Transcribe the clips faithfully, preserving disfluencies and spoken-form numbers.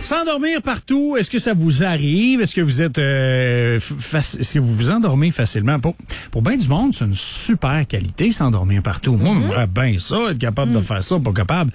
s'endormir partout, est-ce que ça vous arrive? Est-ce que vous êtes euh, faci- est-ce que vous vous endormez facilement? Pour, pour bien du monde, c'est une super qualité, s'endormir partout. Moi, j'aimerais bien ça, être capable de faire ça, pas capable.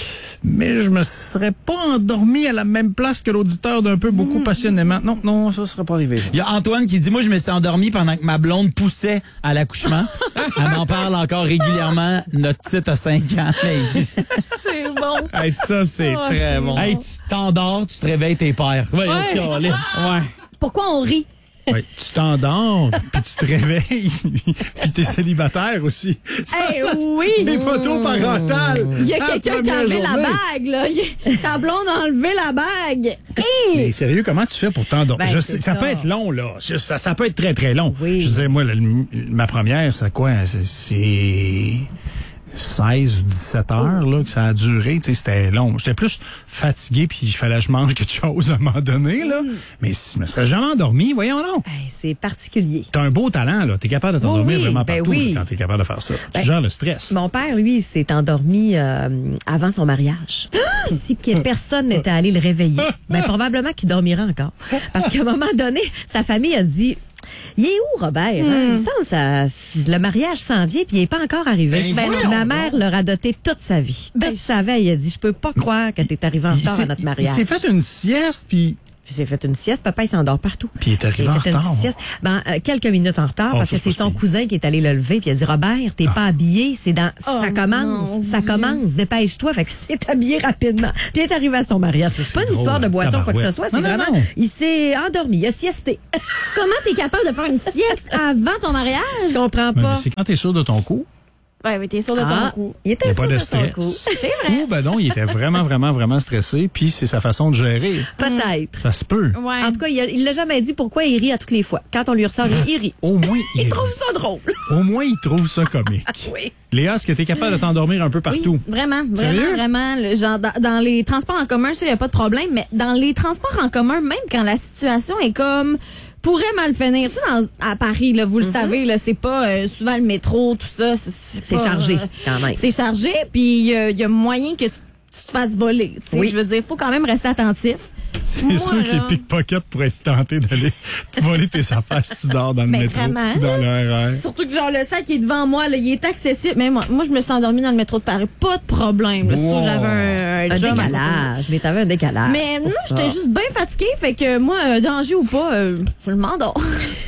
Mais je me serais pas endormi à la même place que l'auditeur d'un peu beaucoup passionnément. Non, non, ça serait pas arrivé. Il y a Antoine qui dit, moi, je me suis endormi pendant que ma blonde poussait à l'accouchement. Elle m'en parle encore régulièrement. Notre petite a cinq ans. Hey, je- C'est bon. Hey, ça, c'est Oh, très c'est bon. hey, tu t'endors, tu te réveilles tes pères. Voyons, Ouais. câlin. Ouais. Pourquoi on rit? Ouais, tu t'endors, puis tu te réveilles, puis t'es célibataire aussi. Eh oui! Les photos parentales. Il y a à la quelqu'un qui a première enlevé la journée. bague, là. Il- Ta blonde a enlevé la bague. Hey! Mais sérieux, comment tu fais pour t'endormir? Ben, Je c'est sais, ça, ça. peut être long, là. Je- Ça, ça peut être très, très long. Oui. Je disais, moi, le- le- ma première, c'est quoi? C'est- C'est seize ou dix-sept heures, là, que ça a duré. Tu sais, c'était long. J'étais plus fatigué, puis il fallait que je mange quelque chose à un moment donné, là. Mais si je me serais jamais endormi, voyons donc. Hey, c'est particulier. T'as un beau talent, là. T'es capable de t'endormir Oh oui, vraiment ben partout oui. là, quand t'es capable de faire ça. Ben, tu gères le stress. Mon père, lui, s'est endormi euh, avant son mariage. Puis si que personne n'était allé le réveiller, ben probablement qu'il dormirait encore. Parce qu'à un moment donné, sa famille a dit... Il est où, Robert? Hein? Il me semble ça, le mariage s'en vient puis il est pas encore arrivé. Ben, Ben, voyons ma donc. mère l'a radoté toute sa vie. Toute sa vie, il a dit, je peux pas croire que t'es arrivé en Il retard s'est- à notre il mariage. s'est fait une sieste, puis J'ai fait une sieste. Papa, il s'endort partout. Puis il est arrivé J'ai en fait une retard. petite sieste. Ben, euh, quelques minutes en retard Oh, parce ça, que c'est c'est pas son si pire. cousin qui est allé le lever puis il a dit, Robert, t'es pas habillé. C'est dans, Oh, ça commence. mon Ça Dieu. commence. Dépêche-toi. Fait que c'est habillé rapidement. Puis il est arrivé à son mariage. C'est pas une drôle, histoire de boisson, quoi que ce tabarouette. soit. C'est Non, non, vraiment, non. il s'est endormi. Il a siesté. Comment t'es capable de faire une sieste avant ton mariage? Je comprends mais pas. c'est quand t'es sûr de ton coup. Ouais, mais t'es sûr de ton Ah, coup. il Il était n'y a sûr pas de de son stress. coup. C'est vrai. Ou ben non, il était vraiment, vraiment, vraiment stressé, puis c'est sa façon de gérer. Peut-être. Ça se peut. Ouais. En tout cas, il a- il l'a jamais dit pourquoi il rit à toutes les fois. Quand on lui ressort, il rit. Au moins, il, Il trouve ça drôle. au moins, il trouve ça comique. Oui. Léa, est-ce que t'es capable de t'endormir un peu partout? Vraiment, vraiment, Sérieux? vraiment. le- genre, dans, dans les transports en commun, ça, il n'y a pas de problème, mais dans les transports en commun, même quand la situation est comme pourrait mal finir. Tu sais, dans- à Paris, là, vous le savez, là, c'est pas euh, souvent le métro, tout ça. C'est, c'est C'est pas, chargé, euh, quand même. C'est chargé, puis il y, a- il y a moyen que tu, tu te fasses voler. Tu sais, Oui. Je veux dire, il faut quand même rester attentif. C'est Moi, sûr que les là- pickpockets pourraient être tentés d'aller voler tes affaires si tu dors dans le Ben, métro vraiment, ou dans le R R. Surtout que genre le sac qui est devant moi, là, il est accessible. Mais moi, moi, je me suis endormie dans le métro de Paris. Pas de problème. Là, c'est sûr, Wow. j'avais un, Un job à côté. décalage. Mais t'avais un décalage. Mais c'est pour non, ça. j'étais juste bien fatiguée. Fait que moi, euh, danger ou pas, euh, je m'endors.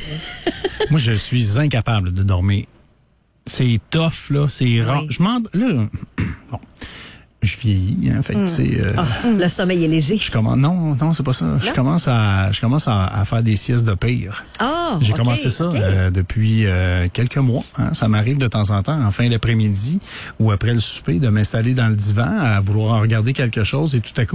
Moi, je suis incapable de dormir. C'est tough, là. C'est rare. Oui. Je m'en... Là, bon, je vieillis, hein. Fait que, tu sais... euh, Ah, le sommeil est léger. Je commence... Non, non, c'est pas ça. Je commence à, je commence à, à faire des siestes de pire. Ah, J'ai ok, commencé ça ok. euh, depuis euh, quelques mois. Hein. Ça m'arrive de temps en temps, en fin d'après-midi ou après le souper, de m'installer dans le divan à vouloir en regarder quelque chose et tout à coup...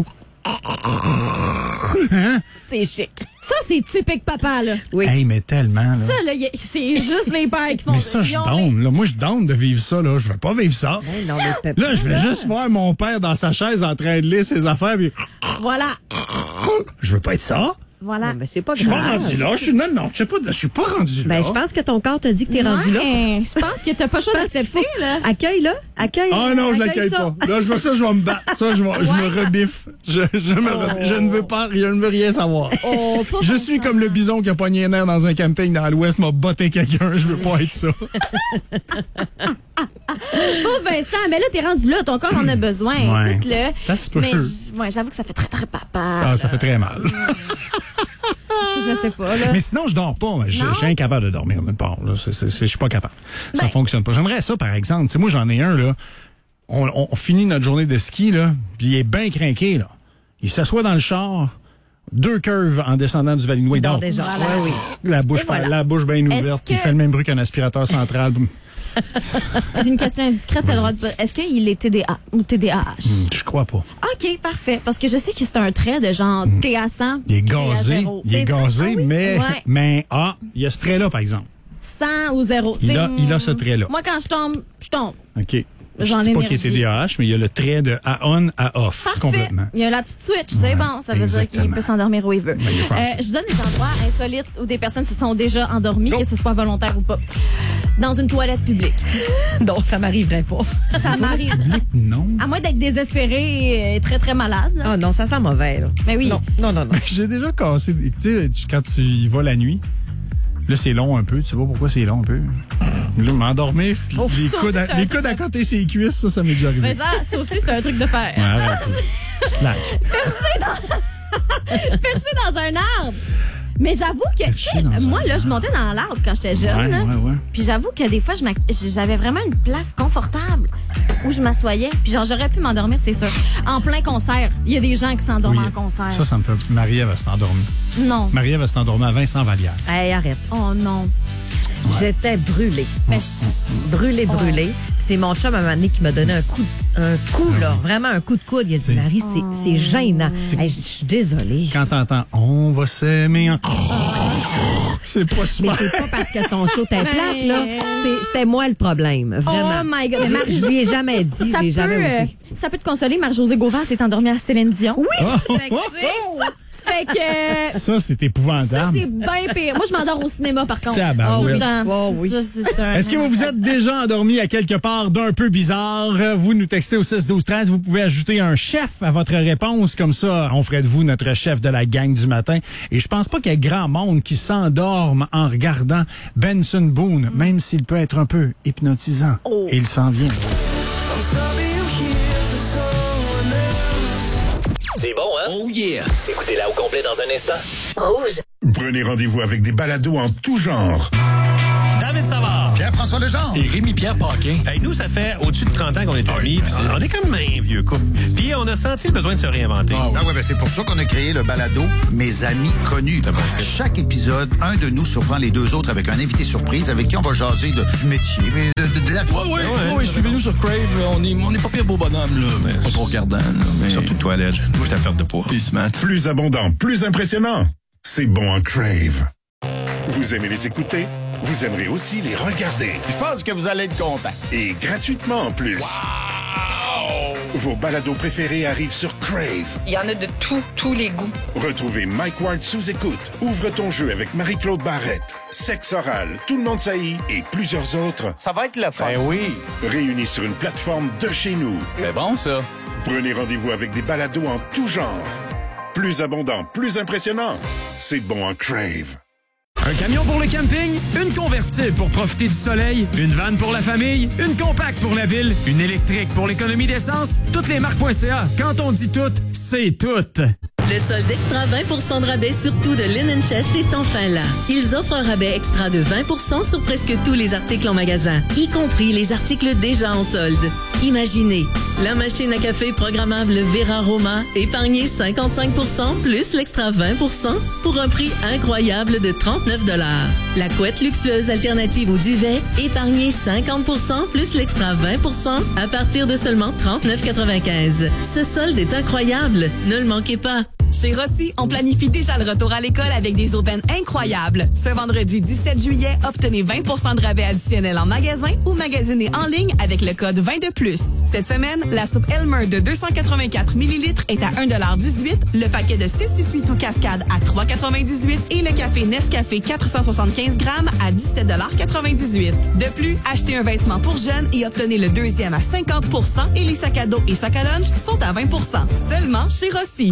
Hein? C'est chic. Ça, c'est typique papa, là. Oui. Hey, mais tellement, là. Ça, là, y a- c'est juste les pères qui font Mais ça, je Ils ont- donne. Là. Moi, je donne de vivre ça. Là. Je veux pas vivre ça. Hey, non, mais Peppa, Là, je vais juste voir mon père dans sa chaise en train de lire ses affaires. Puis... Voilà. Je veux pas être ça. Voilà. Non, mais c'est pas Je suis pas grave. rendu là. Je suis... Non, non, je sais pas. Je suis pas rendu là. Ben, je pense que ton corps t'a dit que t'es rendu là. Ouais, je pense que t'as pas le choix d'accepter, là. Accueille-le. Accueille. Ah non, je accueille l'accueille ça. pas. Là, je vois ça, je vais me battre. Ça, je, vais- je me rebiffe. Je, je, me re- je ne veux pas, je ne veux rien savoir. Oh, pas Je comme suis ça. comme le bison qui a pogné un air dans un camping dans l'Ouest, m'a botté quelqu'un. Je veux pas être ça. Pas Vincent, mais là, t'es rendu là. Ton corps en a besoin. Ouais. Écoute-le. Ça se peut. Mais j- ouais, j'avoue que ça fait très, très papa. Ah, ça fait très mal. Je sais pas, là. Mais sinon, je dors pas. Je, Non? je suis incapable de dormir nulle part. Là. C'est- c'est- c'est- je suis pas capable. Ça Ben. fonctionne pas. J'aimerais ça, par exemple. Tu sais, moi, j'en ai un, là. On, on, on finit notre journée de ski, là, puis il est bien crinqué, là. Il s'assoit dans le char, deux curves en descendant du Valinois. Il dort dort. déjà. Ouais, oui. La bouche, Et voilà. la bouche bien Est-ce ouverte, puis il que- fait le même bruit qu'un aspirateur central. J'ai une question indiscrète. T'as le droit de... Est-ce qu'il est T D A ou T D A H? Je crois pas. OK, parfait. Parce que je sais que c'est un trait de genre T à cent. Il est T à gazé. zéro. Il est C'est vrai? gazé, Ah oui? mais, Ouais. mais, ah, il y a ce trait-là, par exemple. cent ou zéro. Il T'sais, a- il a ce trait-là. Moi, quand je tombe, je tombe. OK. J'en Je ai dis pas qu'il est T D A H, mais il y a le trait de à on à off. Parfait. Complètement. Il y a la petite switch, c'est Ouais, bon. Ça veut exactement. dire qu'il peut s'endormir où il veut. Ben, il est Euh, franchi. je vous donne des endroits insolites où des personnes se sont déjà endormies, Go. que ce soit volontaire ou pas. Dans une toilette publique. Non, ça m'arriverait pas. Ça m'arrive. Non. À moins d'être désespéré et très, très malade. là. Ah non, ça sent mauvais, là. Mais oui. Non, non, non, non. J'ai déjà cassé. Tu sais, tu- quand tu y vas la nuit, là, c'est long un peu. Tu sais pas pourquoi c'est long un peu. Là, m'endormir, Oh, les ça coudes, aussi, à, c'est un les truc coudes à de- côté ses cuisses, ça, ça m'est déjà arrivé. Mais ça, ça aussi, c'est un truc de faire. Ouais, arrête. Slack. Perché dans... Perché dans un arbre. Mais j'avoue que, Perché dans un moi, là, je montais dans l'arbre quand j'étais jeune. Ouais, là. ouais, ouais. Puis j'avoue que des fois, je m'ac- j'avais vraiment une place confortable où je m'assoyais. Puis genre, j'aurais pu m'endormir, c'est sûr. En plein concert. Il y a des gens qui s'endorment Oui. en concert. Ça, ça me fait. Marie-Ève, elle s'est endormie. Non. Marie-Ève, elle s'est endormie à Vincent Vallière. Hey, arrête. Oh non. J'étais brûlée. Ben, je- Brûlée, brûlée. C'est mon chum à un moment donné qui m'a donné un coup, un coup là, vraiment un coup de coude. Il a dit, C'est- Marie, c'est, c'est gênant. Hey, je suis désolée. Quand t'entends on va s'aimer en. C'est pas Mais super. c'est pas parce que son show était plate, là. Mais- C'est- C'était moi le problème, vraiment. Oh my God. Mais Marie- Je lui ai jamais dit, ça je l'ai peut, jamais euh, osé. ça peut te consoler. Marie-Josée Gauvin s'est endormie à Céline Dion. Oui, Oh, fait que oh, c'est ça. Fait que... Ça, c'est Ça, épouvantable. c'est bien pire. Moi, je m'endors au cinéma, par contre. Tabarouette. Tout le temps. Oh, oui. Ça, c'est- c'est un- Est-ce que vous vous êtes déjà endormi à quelque part d'un peu bizarre? Vous nous textez au six douze treize. Vous pouvez ajouter un chef à votre réponse. Comme ça, on ferait de vous notre chef de la gang du matin. Et je pense pas qu'il y ait grand monde qui s'endorme en regardant Benson Boone, même s'il peut être un peu hypnotisant. Oh. Et il s'en vient. C'est bon, hein? Oh yeah! Écoutez-la au complet dans un instant. Prenez rendez-vous avec des balados en tout genre. David Savard. Pierre-François Legendre. Et Rémi-Pierre Paquin. Hey, nous, ça fait au-dessus de trente ans qu'on est amis. puis c'est- On est comme un vieux couple. Puis on a senti le besoin de se réinventer. Ah ouais, ben c'est pour ça qu'on a créé le balado Mes amis connus. À chaque épisode, un de nous surprend les deux autres avec un invité surprise avec qui on va jaser de, du métier, mais de, de, de la vie. Ouais, ouais, ouais, ouais, suivez-nous sur Crave, là. On est, on est pas pire beau bonhomme, là. Mais pas trop regardant, là. Mais... Surtout toi, Ledge. Moi, ta perte de poids. Peace, Matt. Plus abondant, plus impressionnant. C'est bon en Crave. Vous aimez les écouter? Vous aimerez aussi les regarder. Je pense que vous allez être content. Et gratuitement en plus. Vos balados préférés arrivent sur Crave. Il y en a de tout, tous les goûts. Retrouvez Mike Ward sous écoute, Ouvre ton jeu avec Marie-Claude Barrette, Sexe oral, Tout le monde saillit et plusieurs autres Ça va être le fun. Ben oui. réunis sur une plateforme de chez nous. C'est bon, ça. Prenez rendez-vous avec des balados en tout genre. Plus abondant, plus impressionnant. C'est bon en Crave. Un camion pour le camping, une convertible pour profiter du soleil, une vanne pour la famille, une compacte pour la ville, une électrique pour l'économie d'essence, toutes les marques.ca. Quand on dit tout, c'est tout. Le solde extra vingt pour cent de rabais sur tout de Linen Chest est enfin là. Ils offrent un rabais extra de vingt pour cent sur presque tous les articles en magasin, y compris les articles déjà en solde. Imaginez, la machine à café programmable Vera Roma, épargnez cinquante-cinq pour cent plus l'extra vingt pour cent pour un prix incroyable de trente-neuf dollars. La couette luxueuse alternative au duvet, épargnez cinquante pour cent plus l'extra vingt pour cent à partir de seulement trente-neuf quatre-vingt-quinze. Ce solde est incroyable, ne le manquez pas. Chez Rossi, on planifie déjà le retour à l'école avec des aubaines incroyables. Ce vendredi dix-sept juillet, obtenez vingt pour cent de rabais additionnel en magasin ou magasinez en ligne avec le code vingt de plus. Cette semaine, la soupe Elmer de deux cent quatre-vingt-quatre millilitres est à un dollar dix-huit, le paquet de six essuie-tout cascade à trois quatre-vingt-dix-huit et le café Nescafé quatre cent soixante-quinze grammes à dix-sept dollars quatre-vingt-dix-huit. De plus, achetez un vêtement pour jeunes et obtenez le deuxième à cinquante pour cent et les sacs à dos et sacs à lunch sont à vingt pour cent. Seulement chez Rossi.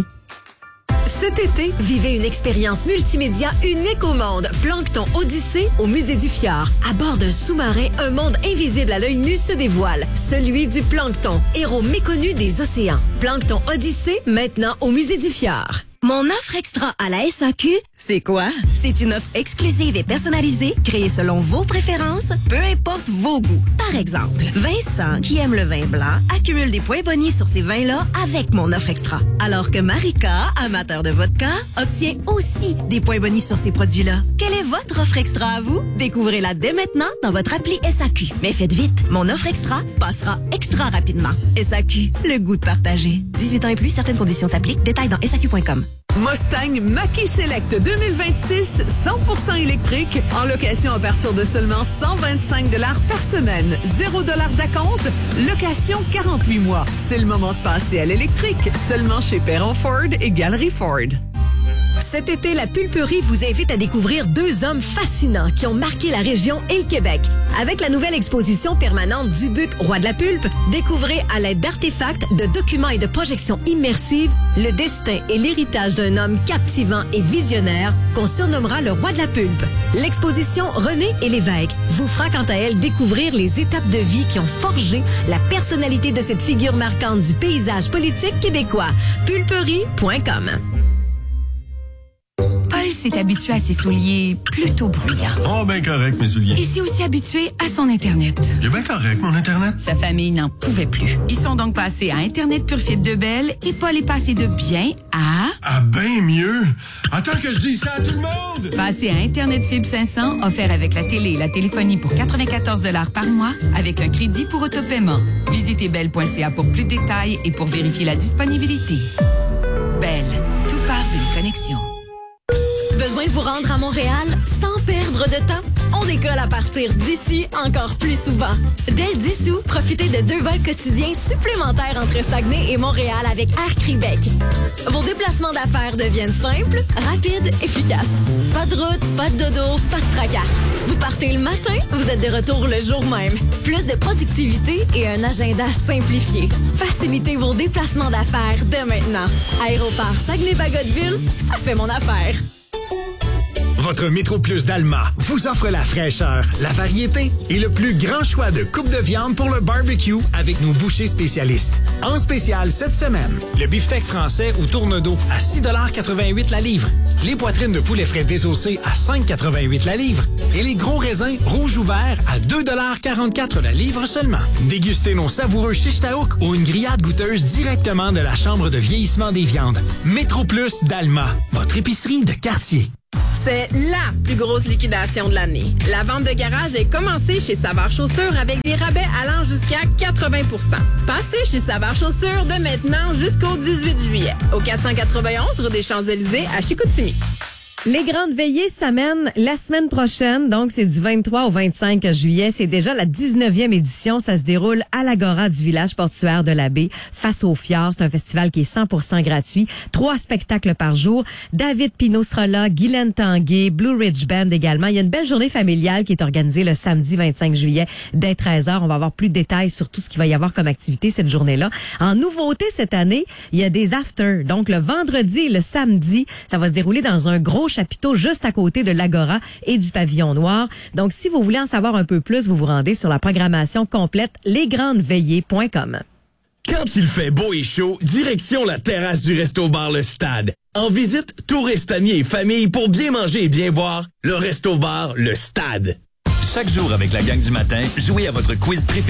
Cet été, vivez une expérience multimédia unique au monde. Plancton Odyssée au Musée du Fjord. À bord d'un sous-marin, un monde invisible à l'œil nu se dévoile. Celui du plancton, héros méconnu des océans. Plancton Odyssée, maintenant au Musée du Fjord. Mon offre extra à la S A Q, c'est quoi? C'est une offre exclusive et personnalisée, créée selon vos préférences, peu importe vos goûts. Par exemple, Vincent, qui aime le vin blanc, accumule des points bonus sur ces vins-là avec mon offre extra. Alors que Marika, amateur de vodka, obtient aussi des points bonus sur ces produits-là. Quelle est votre offre extra à vous? Découvrez-la dès maintenant dans votre appli S A Q. Mais faites vite, mon offre extra passera extra rapidement. S A Q, le goût de partager. dix-huit ans et plus, certaines conditions s'appliquent. Détails dans S A Q point com. Mustang Mach-E Select deux mille vingt-six, cent pour cent électrique, en location à partir de seulement cent vingt-cinq dollars par semaine. zéro dollars d'acompte, location quarante-huit mois. C'est le moment de passer à l'électrique, seulement chez Perron Ford et Galerie Ford. Cet été, la Pulperie vous invite à découvrir deux hommes fascinants qui ont marqué la région et le Québec. Avec la nouvelle exposition permanente Dubuc, Roi de la Pulpe, découvrez à l'aide d'artefacts, de documents et de projections immersives le destin et l'héritage d'un homme captivant et visionnaire qu'on surnommera le Roi de la Pulpe. L'exposition René et l'évêque vous fera quant à elle découvrir les étapes de vie qui ont forgé la personnalité de cette figure marquante du paysage politique québécois. Pulperie point com. Paul s'est habitué à ses souliers plutôt bruyants. Oh, ben correct, mes souliers. Il s'est aussi habitué à son Internet. Il est bien correct, mon Internet. Sa famille n'en pouvait plus. Ils sont donc passés à Internet Pure Fibre de Bell et Paul est passé de bien à... À bien mieux. Attends que je dise ça à tout le monde. Passé à Internet Fibre cinq cents, offert avec la télé et la téléphonie pour quatre-vingt-quatorze dollars par mois, avec un crédit pour autopaiement. Visitez bell point c a pour plus de détails et pour vérifier la disponibilité. Bell, tout part d'une connexion. Besoin de vous rendre à Montréal sans perdre de temps? On décolle à partir d'ici encore plus souvent. Dès dix sous, profitez de deux vols quotidiens supplémentaires entre Saguenay et Montréal avec Air Québec. Vos déplacements d'affaires deviennent simples, rapides, efficaces. Pas de route, pas de dodo, pas de tracas. Vous partez le matin, vous êtes de retour le jour même. Plus de productivité et un agenda simplifié. Facilitez vos déplacements d'affaires dès maintenant. Aéroport Saguenay-Bagotville, ça fait mon affaire. Votre Métro Plus d'Alma vous offre la fraîcheur, la variété et le plus grand choix de coupes de viande pour le barbecue avec nos bouchers spécialistes. En spécial cette semaine, le beefsteak français au tourne-dos à six dollars quatre-vingt-huit la livre, les poitrines de poulet frais désossées à cinq dollars quatre-vingt-huit la livre et les gros raisins rouges ouverts à deux dollars quarante-quatre la livre seulement. Dégustez nos savoureux shish taouk ou une grillade goûteuse directement de la chambre de vieillissement des viandes. Métro Plus d'Alma, votre épicerie de quartier. C'est la plus grosse liquidation de l'année. La vente de garage est commencée chez Savard Chaussures avec des rabais allant jusqu'à quatre-vingts pour cent. Passez chez Savard Chaussures de maintenant jusqu'au dix-huit juillet, au quatre cent quatre-vingt-onze rue des Champs-Élysées à Chicoutimi. Les grandes veillées s'amènent la semaine prochaine, donc c'est du vingt-trois au vingt-cinq juillet. C'est déjà la dix-neuvième édition. Ça se déroule à l'Agora du village portuaire de la Baie, face au fjord. C'est un festival qui est cent pour cent gratuit. Trois spectacles par jour. David Pinot sera là, Guylaine Tanguay, Blue Ridge Band également. Il y a une belle journée familiale qui est organisée le samedi vingt-cinq juillet dès treize heures. On va avoir plus de détails sur tout ce qu'il va y avoir comme activité cette journée-là. En nouveauté cette année, il y a des afters. Donc le vendredi et le samedi, ça va se dérouler dans un gros chapiteau juste à côté de l'Agora et du Pavillon Noir. Donc, si vous voulez en savoir un peu plus, vous vous rendez sur la programmation complète les grandes veillées point com. Quand il fait beau et chaud, direction la terrasse du Resto-Bar Le Stade. En visite, touristes, amis et famille pour bien manger et bien boire, le Resto-Bar Le Stade. Chaque jour avec la gang du matin, jouez à votre quiz préféré